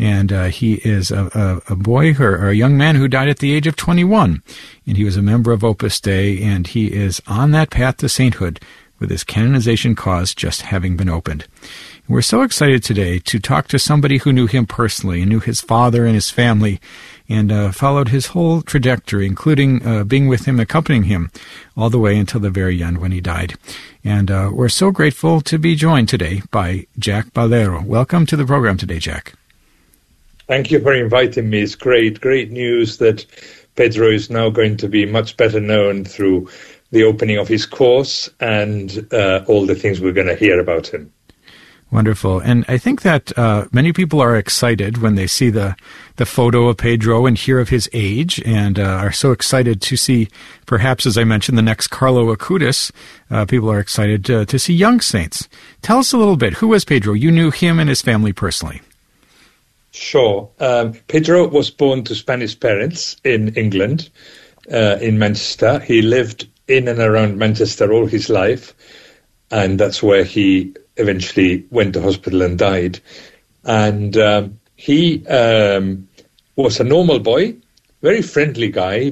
And he is a boy or a young man who died at the age of 21. And he was a member of Opus Dei, and he is on that path to sainthood with his canonization cause just having been opened. And we're so excited today to talk to somebody who knew him personally and knew his father and his family and followed his whole trajectory, including being with him, accompanying him all the way until the very end when he died. And we're so grateful to be joined today by Jack Baldero. Welcome to the program today, Jack. Thank you for inviting me. It's great news that Pedro is now going to be much better known through the opening of his course and all the things we're going to hear about him. Wonderful. And I think that many people are excited when they see the photo of Pedro and hear of his age and are so excited to see, perhaps, as I mentioned, the next Carlo Acutis. People are excited to see young saints. Tell us a little bit. Who was Pedro? You knew him and his family personally. Sure. Pedro was born to Spanish parents in England, in Manchester. He lived in and around Manchester all his life, and that's where he eventually went to hospital and died. And he was a normal boy, very friendly guy,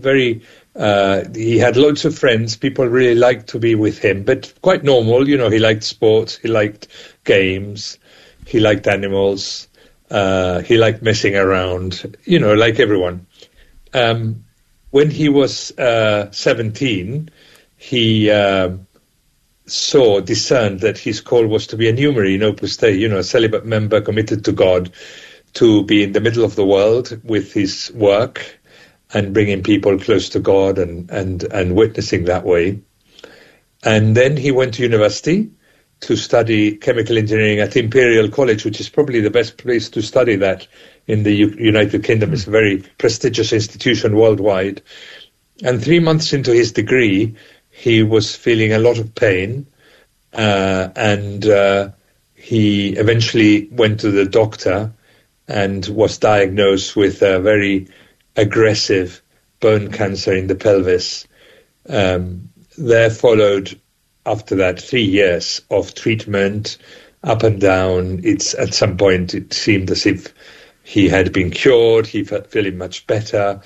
he had loads of friends. People really liked to be with him, but quite normal. You know, he liked sports, he liked games, he liked animals, he liked messing around, you know, like everyone. When he was 17, he discerned that his call was to be a numerary in Opus Dei, you know, a celibate member committed to God, to be in the middle of the world with his work and bringing people close to God and witnessing that way. And then he went to university to study chemical engineering at Imperial College, which is probably the best place to study that in the United Kingdom. It's a very prestigious institution worldwide. And 3 months into his degree, he was feeling a lot of pain, and he eventually went to the doctor and was diagnosed with a very aggressive bone cancer in the pelvis. There followed, after that, 3 years of treatment, up and down. At some point, it seemed as if he had been cured. He felt feeling much better.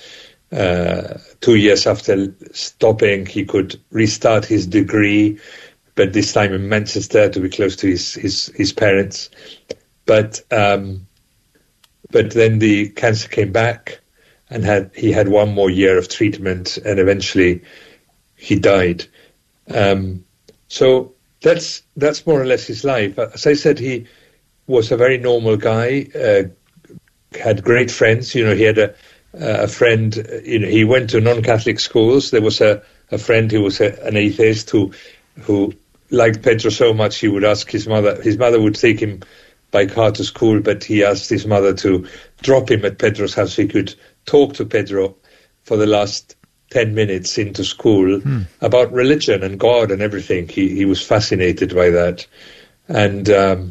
2 years after stopping, he could restart his degree, but this time in Manchester to be close to his parents. But then the cancer came back, and he had 1 more year of treatment, and eventually he died. So that's more or less his life. As I said, he was a very normal guy, had great friends. You know, he had a friend, you know, he went to non-Catholic schools. There was a friend who was an atheist who liked Pedro so much he would ask his mother. His mother would take him by car to school, but he asked his mother to drop him at Pedro's house so he could talk to Pedro for the last 10 minutes into school about religion and God and everything. He was fascinated by that, and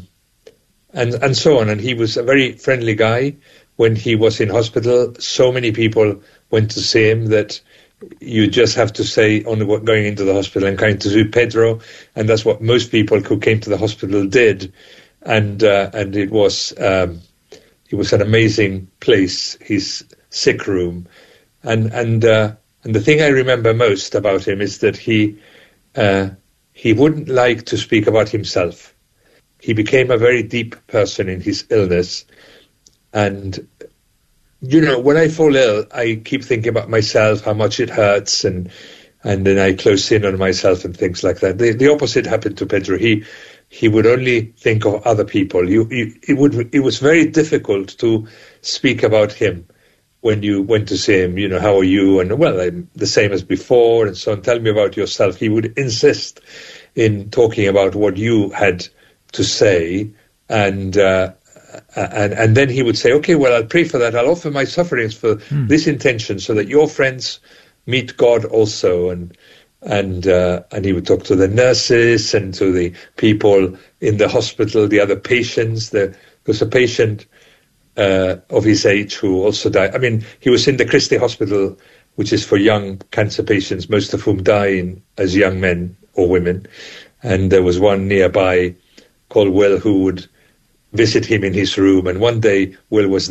so on. And he was a very friendly guy. When he was in hospital, so many people went to see him that you just have to say on going into the hospital, I'm going to see Pedro, and that's what most people who came to the hospital did. And it was an amazing place, his sick room, and the thing I remember most about him is that he wouldn't like to speak about himself. He became a very deep person in his illness. And, you know, when I fall ill, I keep thinking about myself, how much it hurts, and then I close in on myself and things like that. The opposite happened to Pedro. He would only think of other people. It was very difficult to speak about him when you went to see him. You know, how are you? And, well, I'm the same as before, and so on. Tell me about yourself. He would insist in talking about what you had to say, and then he would say, okay, well, I'll pray for that. I'll offer my sufferings for this intention so that your friends meet God also. And he would talk to the nurses and to the people in the hospital, the other patients. There was a patient of his age who also died. I mean, he was in the Christie Hospital, which is for young cancer patients, most of whom die as young men or women. And there was one nearby called Will who would visit him in his room, and one day Will was